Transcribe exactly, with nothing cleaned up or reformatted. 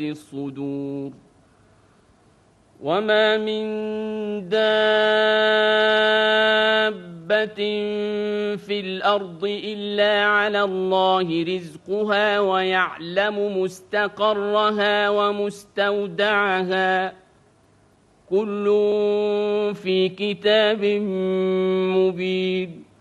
الصدور وما من دابة في الأرض إلا على الله رزقها ويعلم مستقرها ومستودعها كل في كتاب مبين